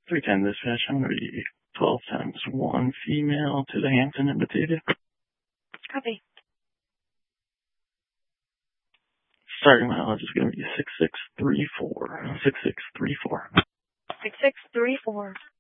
310 dispatch, I'm going to be 12 times 1 female to the Hampton in Batavia. Copy. Starting mileage is going to be 6634. 6634. 6634.